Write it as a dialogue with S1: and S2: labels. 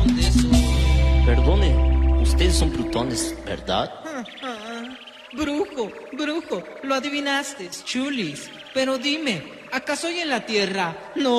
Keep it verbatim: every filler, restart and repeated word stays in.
S1: de eso.
S2: Perdone, ustedes son plutones, ¿verdad?
S1: Brujo, brujo, lo adivinaste, chulis. Pero dime, ¿acaso hoy en la Tierra no